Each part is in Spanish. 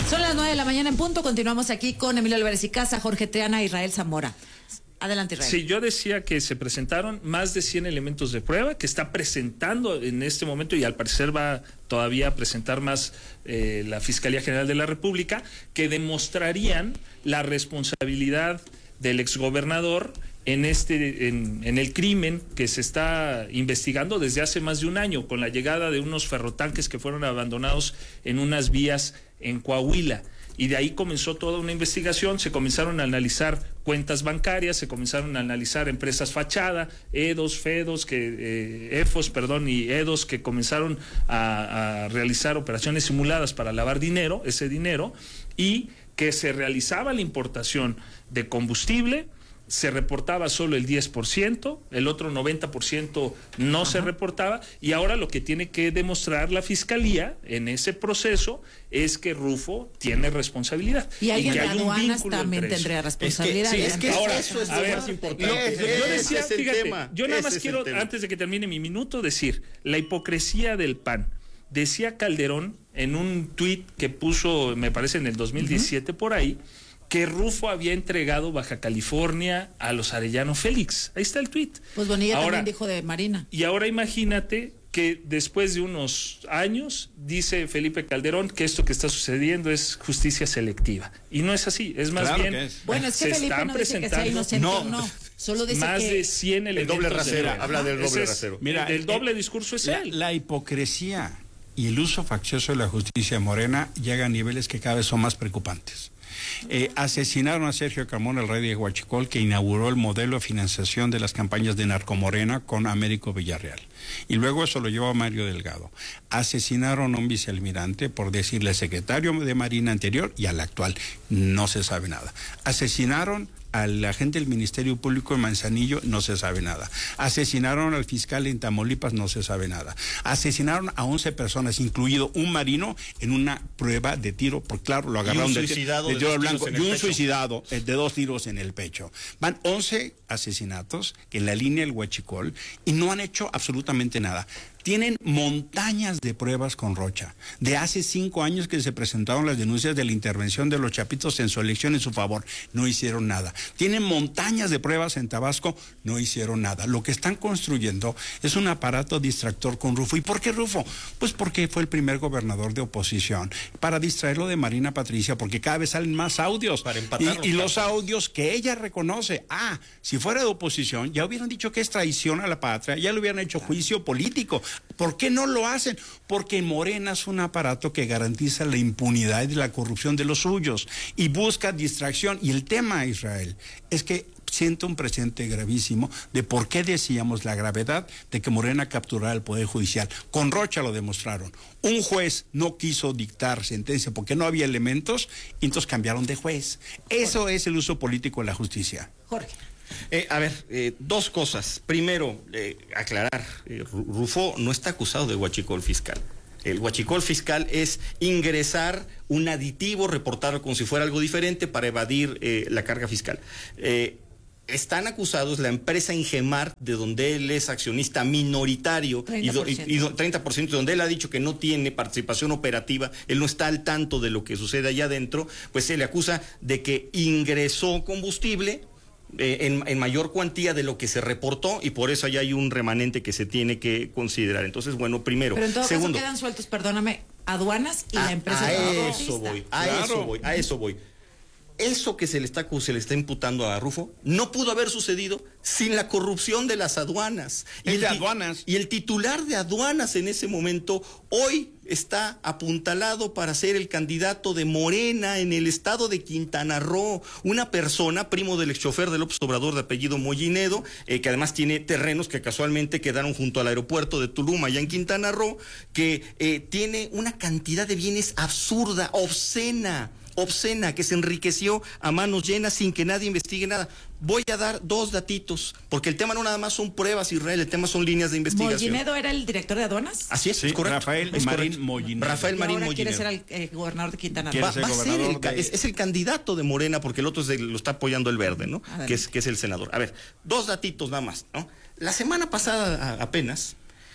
Son las 9 de la mañana en punto. Continuamos aquí con Emilio Álvarez y Casa, Jorge Triana, Israel Zamora. Adelante, Israel. Sí, yo decía que se presentaron más de 100 elementos de prueba, que está presentando en este momento y al parecer va todavía a presentar más la Fiscalía General de la República, que demostrarían la responsabilidad del exgobernador en el crimen que se está investigando desde hace más de un año, con la llegada de unos ferrotanques que fueron abandonados en unas vías en Coahuila. Y de ahí comenzó toda una investigación, se comenzaron a analizar cuentas bancarias, se comenzaron a analizar empresas fachada, EFOS y EDOS, que comenzaron a realizar operaciones simuladas para lavar ese dinero, y que se realizaba la importación de combustible. Se reportaba solo el 10%, el otro 90% no se reportaba, y ahora lo que tiene que demostrar la Fiscalía en ese proceso es que Rufo tiene responsabilidad. Y alguien de hay un aduanas también tendría responsabilidad. Ahora, eso es lo más importante. Yo decía, fíjate, yo nada más quiero, antes de que termine mi minuto, decir, la hipocresía del PAN. Decía Calderón en un tuit que puso, me parece en el 2017 por ahí, que Rufo había entregado Baja California a los Arellano Félix. Ahí está el tuit. Pues Bonilla también dijo de Marina. Y ahora imagínate que después de unos años dice Felipe Calderón que esto que está sucediendo es justicia selectiva. Y no es así, es más bien... Bueno, es que Felipe no dice que sea inocente o no. Solo dice más de 100 elementos. El doble rasero, habla del doble rasero. Mira, el doble discurso es él. La hipocresía y el uso faccioso de la justicia morena llega a niveles que cada vez son más preocupantes. Asesinaron a Sergio Carmona, el rey de Huachicol, que inauguró el modelo de financiación de las campañas de Narcomorena con Américo Villarreal. Y luego eso lo llevó a Mario Delgado. Asesinaron a un vicealmirante por decirle al secretario de Marina anterior y al actual. No se sabe nada. Asesinaron al agente del Ministerio Público en Manzanillo, no se sabe nada. Asesinaron al fiscal en Tamaulipas, no se sabe nada. Asesinaron a 11 personas, incluido un marino, en una prueba de tiro, porque claro, lo agarraron de tiro al blanco, y un suicidado de 2 tiros en el pecho. Van 11 asesinatos en la línea del Huachicol y no han hecho absolutamente nada. Tienen montañas de pruebas con Rocha. De hace 5 años que se presentaron las denuncias de la intervención de los chapitos en su elección en su favor, no hicieron nada. Tienen montañas de pruebas en Tabasco, no hicieron nada. Lo que están construyendo es un aparato distractor con Rufo. ¿Y por qué Rufo? Pues porque fue el primer gobernador de oposición. Para distraerlo de Marina Patricia, porque cada vez salen más audios. Para empatarlo. Y los audios que ella reconoce. Si fuera de oposición, ya hubieran dicho que es traición a la patria, ya le hubieran hecho juicio político. ¿Por qué no lo hacen? Porque Morena es un aparato que garantiza la impunidad y la corrupción de los suyos y busca distracción. Y el tema, Israel, es que siento un presente gravísimo de por qué decíamos la gravedad de que Morena capturara el Poder Judicial. Con Rocha lo demostraron. Un juez no quiso dictar sentencia porque no había elementos y entonces cambiaron de juez. Eso es el uso político de la justicia. Jorge. Dos cosas. Primero, aclarar, Rufo no está acusado de huachicol fiscal. El huachicol fiscal es ingresar un aditivo, reportarlo como si fuera algo diferente para evadir la carga fiscal. Están acusados la empresa Ingemar, de donde él es accionista minoritario, 30%, donde él ha dicho que no tiene participación operativa, él no está al tanto de lo que sucede allá adentro, pues se le acusa de que ingresó combustible en mayor cuantía de lo que se reportó, y por eso allá hay un remanente que se tiene que considerar. Entonces, bueno, primero. Pero en todo caso quedan sueltos, perdóname, aduanas y la empresa. A eso voy. Eso que se le está imputando a Rufo no pudo haber sucedido sin la corrupción de las aduanas. Y el titular de aduanas en ese momento hoy está apuntalado para ser el candidato de Morena en el estado de Quintana Roo. Una persona, primo del exchofer de López Obrador de apellido Mollinedo, que además tiene terrenos que casualmente quedaron junto al aeropuerto de Tulum, allá en Quintana Roo, que tiene una cantidad de bienes absurda, obscena, que se enriqueció a manos llenas sin que nadie investigue nada. Voy a dar 2 datitos, porque el tema no nada más son pruebas, Israel, el tema son líneas de investigación. ¿Mollinedo era el director de aduanas? Así es, es correcto. Rafael Marín Mollinedo. Rafael Marín Mollinedo. Quiere ser el gobernador de Quintana Roo. Es el candidato de Morena, porque el otro lo está apoyando el Verde, ¿no? Que es el senador. A ver, 2 datitos nada más, ¿no? La semana pasada apenas,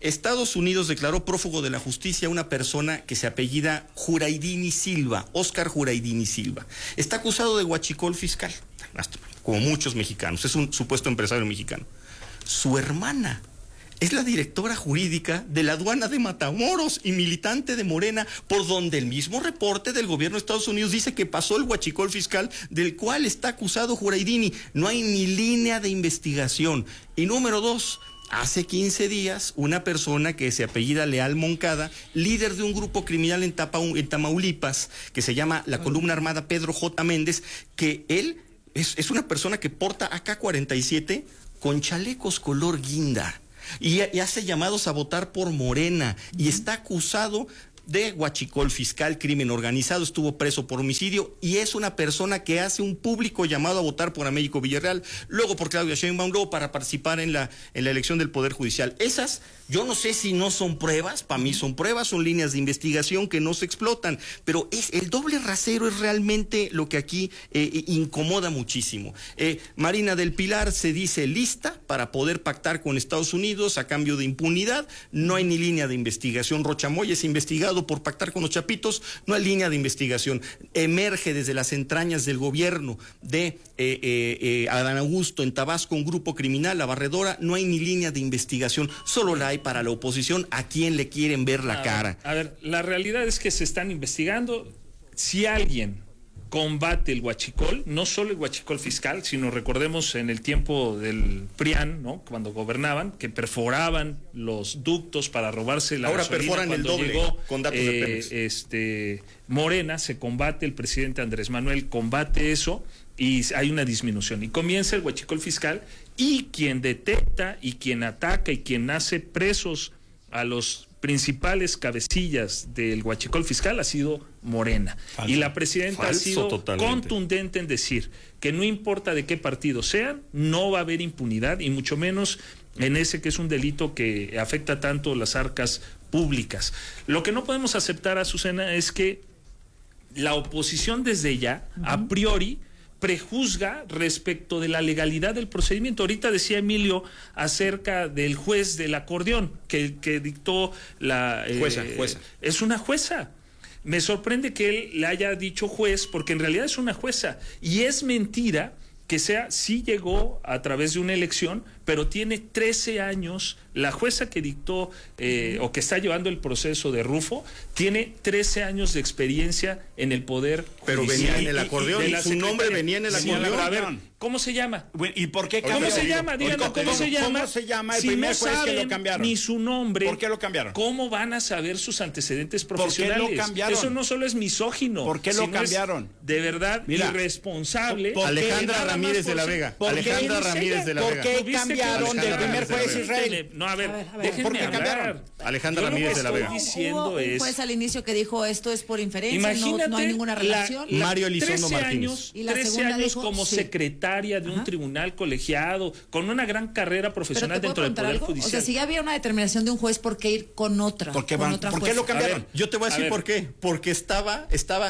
Estados Unidos declaró prófugo de la justicia a una persona que se apellida Juraidini Silva, Óscar Juraidini Silva. Está acusado de huachicol fiscal, como muchos mexicanos, es un supuesto empresario mexicano. Su hermana es la directora jurídica de la aduana de Matamoros y militante de Morena, por donde el mismo reporte del gobierno de Estados Unidos dice que pasó el huachicol fiscal del cual está acusado Juraidini. No hay ni línea de investigación. Y número 2, hace 15 días, una persona que se apellida Leal Moncada, líder de un grupo criminal en Tamaulipas, que se llama la Columna Armada Pedro J. Méndez, que él es una persona que porta AK-47 con chalecos color guinda. Y hace llamados a votar por Morena y está acusado de huachicol fiscal, crimen organizado, estuvo preso por homicidio y es una persona que hace un público llamado a votar por Américo Villarreal, luego por Claudia Sheinbaum, luego para participar en la elección del Poder Judicial. Esas, yo no sé si no son pruebas, para mí son pruebas, son líneas de investigación que no se explotan, pero el doble rasero es realmente lo que aquí incomoda muchísimo. Marina del Pilar se dice lista para poder pactar con Estados Unidos a cambio de impunidad, no hay ni línea de investigación. Rocha Moya es investigado por pactar con los chapitos, no hay línea de investigación. Emerge desde las entrañas del gobierno de Adán Augusto en Tabasco un grupo criminal, La Barredora, no hay ni línea de investigación, solo la hay para la oposición, a quien le quieren ver la cara. A ver, la realidad es que se están investigando. Si alguien combate el huachicol, no solo el huachicol fiscal, sino recordemos en el tiempo del PRIAN, ¿no? Cuando gobernaban, que perforaban los ductos para robarse la ahora gasolina. perforan el doble, llegó, con datos de Pemex. Morena, se combate, el presidente Andrés Manuel combate eso y hay una disminución. Y comienza el huachicol fiscal y quien detecta y quien ataca y quien hace presos a los principales cabecillas del huachicol fiscal ha sido Morena. Falso. Y la presidenta ha sido contundente en decir que no importa de qué partido sean, no va a haber impunidad y mucho menos en ese que es un delito que afecta tanto las arcas públicas. Lo que no podemos aceptar, Azucena, es que la oposición desde ya, a priori, prejuzga respecto de la legalidad del procedimiento. Ahorita decía Emilio acerca del juez del acordeón que dictó la... jueza. Es una jueza. Me sorprende que él le haya dicho juez porque en realidad es una jueza. Y es mentira que sí llegó a través de una elección, pero tiene 13 años, la jueza que dictó o que está llevando el proceso de Rufo, tiene 13 años de experiencia en el Poder pero Judicial. Venía en el acordeón, y su nombre venía en el acordeón. A ver, ¿cómo se llama? ¿Y por qué cambió? ¿Cómo se llama? Díganos, ¿cómo se llama? ¿Cómo se llama el si primer no juez saben que lo cambiaron? Ni su nombre. ¿Por qué lo cambiaron? ¿Cómo van a saber sus antecedentes profesionales? ¿Por qué lo cambiaron? Eso no solo es misógino. ¿Por qué lo cambiaron? De verdad, irresponsable. Alejandra Ramírez de la Vega. Alejandra Ramírez de la Vega. ¿Por qué cambiaron del primer juez Israel? No, a ver, déjenme hablar. Alejandra Ramírez de la Vega. Hubo un juez al inicio que dijo esto es por inferencia, imagínate, no hay ninguna relación. Mario Elizondo Martínez. 13 años como secretaria de un tribunal colegiado, con una gran carrera profesional dentro del Poder Judicial. O sea, si ya había una determinación de un juez, ¿por qué ir con otra? ¿Por qué lo cambiaron? Yo te voy a decir por qué. Porque estaba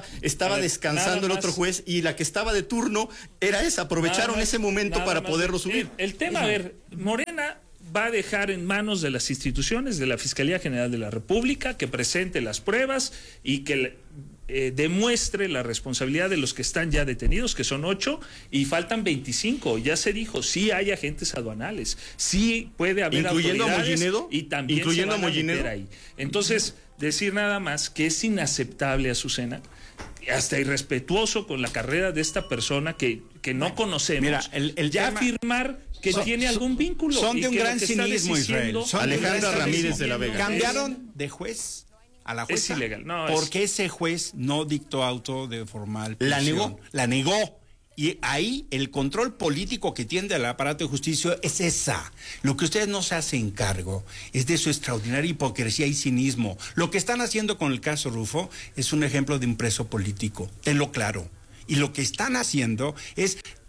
descansando el otro juez y la que estaba de turno era esa. Aprovecharon ese momento para poderlo subir. El tema, a ver, Morena va a dejar en manos de las instituciones, de la Fiscalía General de la República, que presente las pruebas y que demuestre la responsabilidad de los que están ya detenidos, que son 8, y faltan 25. Ya se dijo, sí hay agentes aduanales, sí puede haber ¿incluyendo autoridades, a Mollinedo? Y también ¿incluyendo se van a Mollinedo? meter ahí. Entonces, decir nada más que es inaceptable, Azucena, hasta irrespetuoso con la carrera de esta persona que no conocemos. Mira, el ya tema, afirmar que tiene algún vínculo. Son de un gran cinismo, Israel. Alejandra Ramírez de la Vega. Cambiaron de juez a la jueza. Es ilegal. No, porque ese juez no dictó auto de formal prisión. La negó. Y ahí el control político que tiene el aparato de justicia es esa. Lo que ustedes no se hacen cargo es de su extraordinaria hipocresía y cinismo. Lo que están haciendo con el caso Rufo es un ejemplo de un preso político, tenlo claro. Y lo que están haciendo es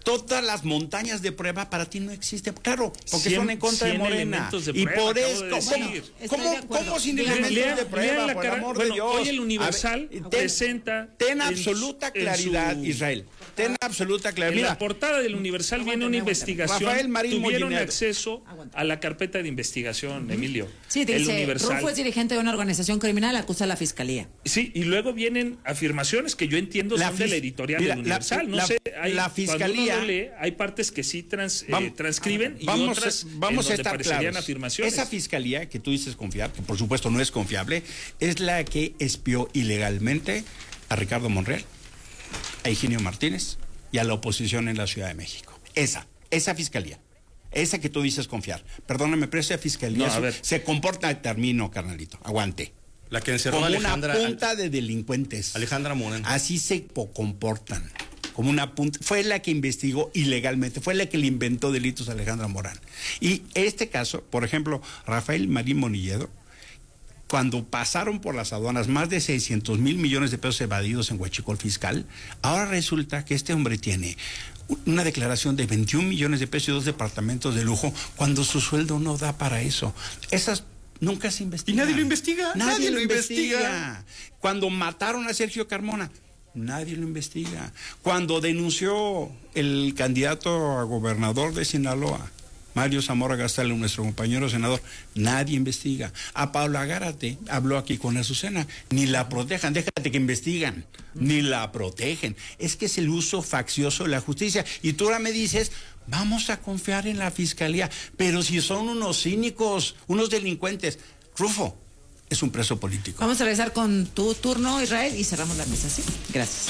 Todas las montañas de prueba para ti no existen. Claro, porque son en contra de Morena. Y por eso, ¿cómo sin elementos de prueba? Por amor de Dios. Hoy el Universal presenta... Ten absoluta claridad, Israel. Ten absoluta claridad. En la portada del Universal viene una investigación. Rafael Marín Tuvieron Molinero. acceso a la carpeta de investigación, Emilio. Sí, dice, Rufo es dirigente de una organización criminal, acusa a la fiscalía. Sí, y luego vienen afirmaciones que yo entiendo son de la editorial del Universal. La fiscalía... hay partes que sí transcriben y otras vamos en a estar parecerían claros. afirmaciones. Esa fiscalía que tú dices confiar, que por supuesto no es confiable, es la que espió ilegalmente a Ricardo Monreal, a Higinio Martínez y a la oposición en la Ciudad de México. Esa fiscalía. Esa que tú dices confiar. Perdóname, pero esa fiscalía se comporta, termino, carnalito, aguante. La que encerró como Alejandra, una punta de delincuentes. Alejandra Morán. Así se comportan. Como una punta. Fue la que investigó ilegalmente, fue la que le inventó delitos a Alejandra Morán. Y este caso, por ejemplo, Rafael Marín Molinero, cuando pasaron por las aduanas más de 600 mil millones de pesos evadidos en Huachicol fiscal, ahora resulta que este hombre tiene una declaración de 21 millones de pesos y 2 departamentos de lujo, cuando su sueldo no da para eso. Esas nunca se investigan. ¿Y nadie lo investiga? Nadie lo investiga. Cuando mataron a Sergio Carmona, nadie lo investiga. Cuando denunció el candidato a gobernador de Sinaloa, Mario Zamora Gastelum, nuestro compañero senador, nadie investiga. A Paula Gárate habló aquí con Azucena, ni la protejan, déjate que investigan, ni la protegen. Es que es el uso faccioso de la justicia. Y tú ahora me dices, vamos a confiar en la fiscalía, pero si son unos cínicos, unos delincuentes. Rufo es un preso político. Vamos a regresar con tu turno, Israel, y cerramos la mesa, ¿sí? Gracias.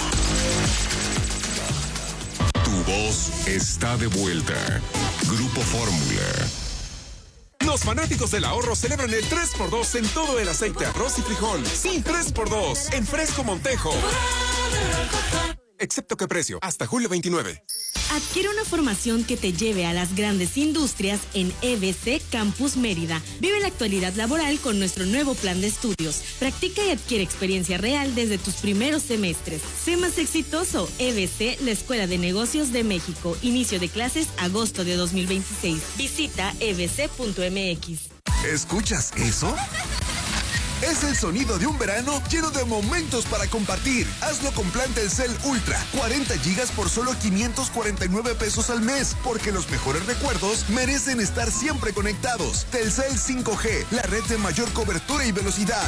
Tu voz está de vuelta. Grupo Fórmula. Los fanáticos del ahorro celebran el 3x2 en todo el aceite, arroz y frijol. Sí, 3x2 en Fresco Montejo. Excepto que precio, hasta julio 29. Adquiere una formación que te lleve a las grandes industrias en EBC Campus Mérida. Vive la actualidad laboral con nuestro nuevo plan de estudios. Practica y adquiere experiencia real desde tus primeros semestres. Sé más exitoso. EBC, la Escuela de Negocios de México. Inicio de clases agosto de 2026. Visita ebc.mx. ¿Escuchas eso? Es el sonido de un verano lleno de momentos para compartir. Hazlo con plan Telcel Ultra. 40 gigas por solo 549 pesos al mes. Porque los mejores recuerdos merecen estar siempre conectados. Telcel 5G, la red de mayor cobertura y velocidad.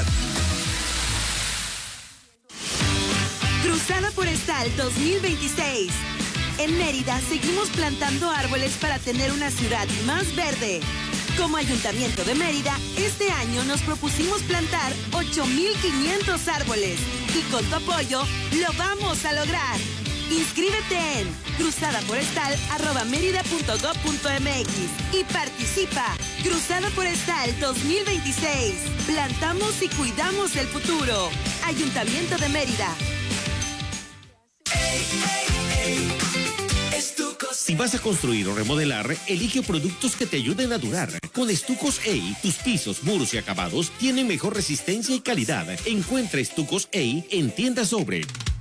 Cruzada Forestal 2026. En Mérida seguimos plantando árboles para tener una ciudad más verde. Como Ayuntamiento de Mérida, este año nos propusimos plantar 8,500 árboles y con tu apoyo lo vamos a lograr. Inscríbete en cruzadaforestal@merida.gov.mx y participa. Cruzada Forestal 2026. Plantamos y cuidamos el futuro. Ayuntamiento de Mérida. Si vas a construir o remodelar, elige productos que te ayuden a durar. Con Estucos EI, tus pisos, muros y acabados tienen mejor resistencia y calidad. Encuentra Estucos EI en tiendas Sobre.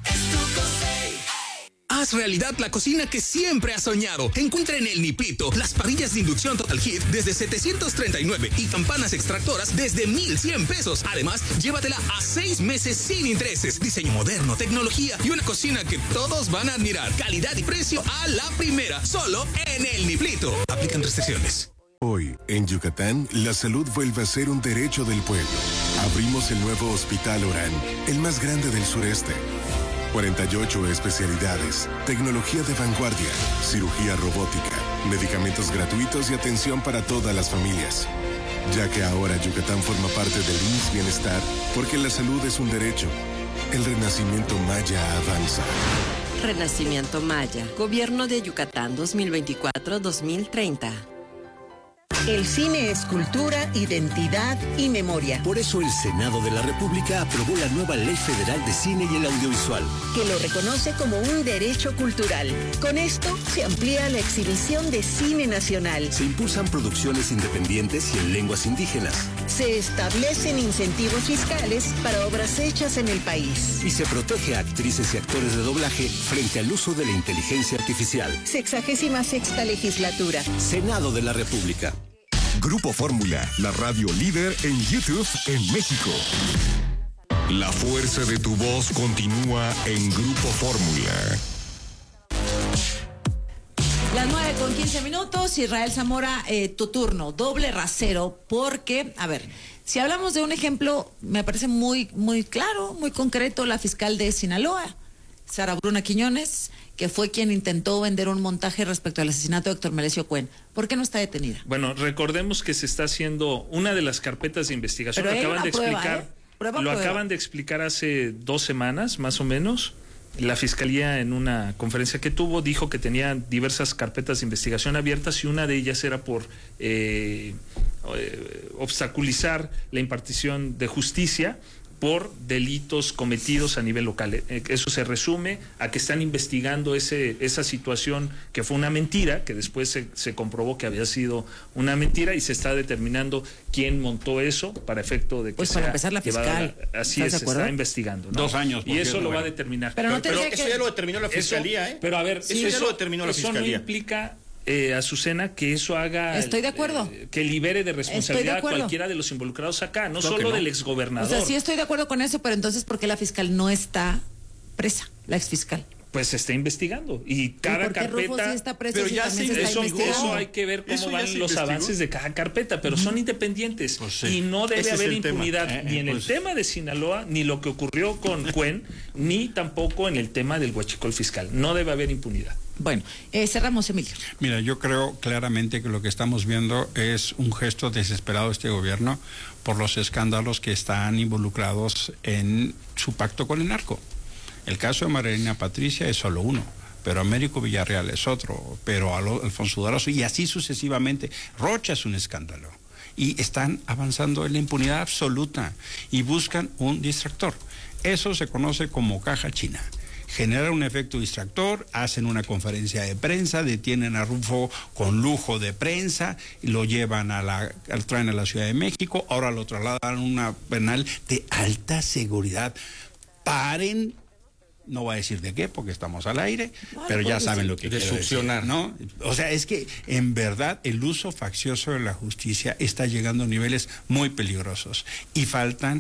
Haz realidad la cocina que siempre has soñado. Encuentra en El Niplito las parrillas de inducción Total Heat desde 739 y campanas extractoras desde 1,100 pesos. Además, llévatela a 6 meses sin intereses. Diseño moderno, tecnología y una cocina que todos van a admirar. Calidad y precio a la primera. Solo en El Niplito. Aplican restricciones. Hoy, en Yucatán, la salud vuelve a ser un derecho del pueblo. Abrimos el nuevo Hospital Orán, el más grande del sureste. 48 especialidades, tecnología de vanguardia, cirugía robótica, medicamentos gratuitos y atención para todas las familias. Ya que ahora Yucatán forma parte del IMSS Bienestar, porque la salud es un derecho. El renacimiento maya avanza. Renacimiento Maya, Gobierno de Yucatán 2024-2030. El cine es cultura, identidad y memoria. Por eso el Senado de la República aprobó la nueva Ley Federal de Cine y el Audiovisual, que lo reconoce como un derecho cultural. Con esto se amplía la exhibición de cine nacional. Se impulsan producciones independientes y en lenguas indígenas. Se establecen incentivos fiscales para obras hechas en el país. Y se protege a actrices y actores de doblaje frente al uso de la inteligencia artificial. 66ª legislatura. Senado de la República. Grupo Fórmula, la radio líder en YouTube en México. La fuerza de tu voz continúa en Grupo Fórmula. Las 9:15. Israel Zamora, tu turno, doble rasero, porque, a ver, si hablamos de un ejemplo, me parece muy, muy claro, muy concreto, la fiscal de Sinaloa, Sara Bruna Quiñones, que fue quien intentó vender un montaje respecto al asesinato de Héctor Melesio Cuen. ¿Por qué no está detenida? Bueno, recordemos que se está haciendo una de las carpetas de investigación. Lo acaban de explicar. Lo acaban de explicar hace 2 semanas, más o menos. La Fiscalía, en una conferencia que tuvo, dijo que tenía diversas carpetas de investigación abiertas y una de ellas era por obstaculizar la impartición de justicia por delitos cometidos a nivel local. Eso se resume a que están investigando esa situación que fue una mentira, que después se comprobó que había sido una mentira y se está determinando quién montó eso para efecto de que pues para empezar la fiscal. Así es, se está investigando, ¿no? 2 años. Y eso lo va a determinar. Pero eso ya lo determinó la Fiscalía, ¿eh? Pero a ver, eso ya lo determinó la Fiscalía. Eso no implica... Azucena, que eso haga... Estoy de acuerdo. Que libere de responsabilidad a cualquiera de los involucrados acá, no solo del exgobernador. O sea, sí estoy de acuerdo con eso, pero entonces, ¿por qué la fiscal no está presa, la exfiscal? Pues se está investigando y cada carpeta... Sí está preso, pero ya eso hay que ver cómo van los avances de cada carpeta, pero son independientes y no debe haber impunidad ni en el tema de Sinaloa, ni lo que ocurrió con Cuen, ni tampoco en el tema del huachicol fiscal. No debe haber impunidad. Bueno, cerramos, Emilio. Mira, yo creo claramente que lo que estamos viendo es un gesto desesperado de este gobierno por los escándalos que están involucrados en su pacto con el narco. El caso de Marina Patricia es solo uno, pero Américo Villarreal es otro, pero Alfonso Durazo y así sucesivamente. Rocha es un escándalo. Y están avanzando en la impunidad absoluta y buscan un distractor. Eso se conoce como caja china. Generan un efecto distractor, hacen una conferencia de prensa, detienen a Rufo con lujo de prensa, y lo llevan traen a la Ciudad de México, ahora lo trasladan a una penal de alta seguridad. Paren, no voy a decir de qué porque estamos al aire, pero ya saben lo que quiero decir, ¿no? O sea, es que en verdad el uso faccioso de la justicia está llegando a niveles muy peligrosos y faltan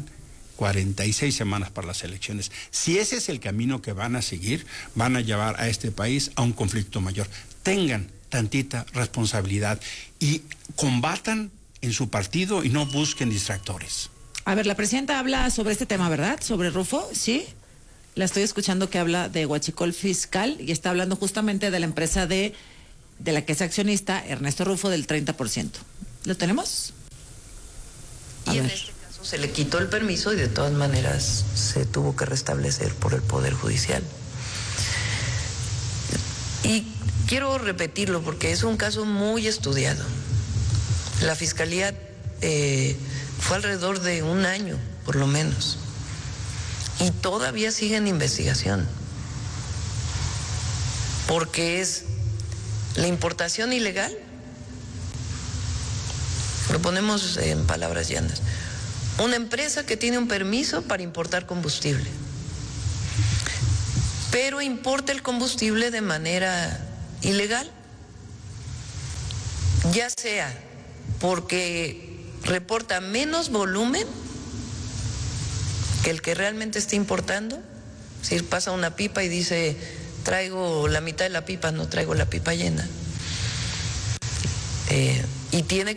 46 semanas para las elecciones. Si ese es el camino que van a seguir, van a llevar a este país a un conflicto mayor. Tengan tantita responsabilidad y combatan en su partido y no busquen distractores. A ver, la presidenta habla sobre este tema, ¿verdad? Sobre Rufo, ¿sí? La estoy escuchando que habla de huachicol fiscal y está hablando justamente de la empresa de la que es accionista, Ernesto Rufo, del 30%. ¿Lo tenemos? Y en este caso se le quitó el permiso y de todas maneras se tuvo que restablecer por el Poder Judicial. Y quiero repetirlo porque es un caso muy estudiado. La Fiscalía fue alrededor de 1 año, por lo menos. Y todavía sigue en investigación. Porque es la importación ilegal. Lo ponemos en palabras llanas. Una empresa que tiene un permiso para importar combustible, pero importa el combustible de manera ilegal, ya sea porque reporta menos volumen que el que realmente está importando. Si pasa una pipa y dice traigo la mitad de la pipa, no traigo la pipa llena, y tiene